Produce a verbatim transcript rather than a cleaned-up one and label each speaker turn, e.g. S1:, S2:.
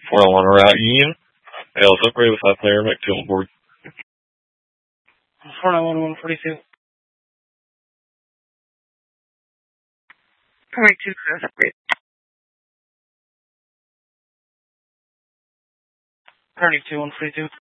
S1: four oh one route Union. Alice upgrade with high player, make two on board.
S2: four nine one, one forty-two.
S3: Make two cross upgrade.
S2: thirty-two, one forty-two.